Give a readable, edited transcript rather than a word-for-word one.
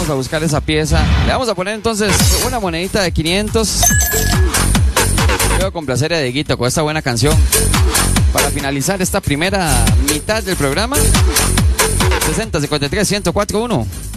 Vamos a buscar esa pieza. Le vamos a poner entonces una monedita de 500. Quiero complacer a Dieguito con esta buena canción para finalizar esta primera mitad del programa. 60 53 1041.